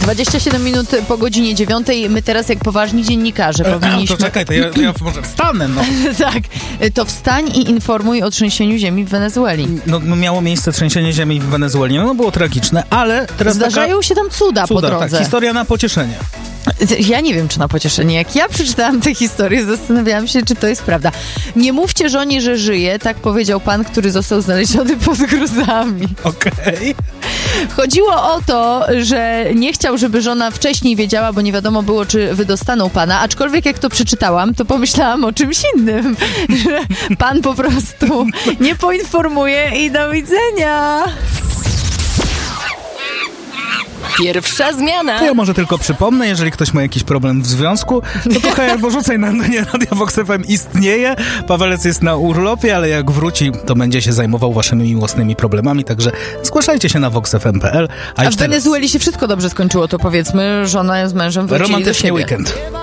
27 minut po godzinie 9. My teraz jak poważni dziennikarze powinniśmy... To czekaj, to ja może wstanę, no. Tak, to wstań i informuj o trzęsieniu ziemi w Wenezueli. No miało miejsce trzęsienie ziemi w Wenezueli, no było tragiczne, ale teraz zdarzają się tam cuda po drodze. Tak, historia na pocieszenie. Ja nie wiem, czy na pocieszenie. Jak ja przeczytałam tę historię, zastanawiałam się, czy to jest prawda. Nie mówcie żonie, że żyje, tak powiedział pan, który został znaleziony pod gruzami. Okej. Chodziło o to, że nie chciał, żeby żona wcześniej wiedziała, bo nie wiadomo było, czy wydostaną pana. Aczkolwiek jak to przeczytałam, to pomyślałam o czymś innym. Że pan po prostu nie poinformuje i do widzenia. Pierwsza zmiana. To ja może tylko przypomnę, jeżeli ktoś ma jakiś problem w związku, to kochaj albo rzucaj na antenie Radia Vox FM istnieje. Pawelec jest na urlopie, ale jak wróci, to będzie się zajmował waszymi miłosnymi problemami, także zgłaszajcie się na voxfm.pl. A w Wenezueli się wszystko dobrze skończyło, to powiedzmy, żona z mężem wrócili do siebie. Romantyczny weekend.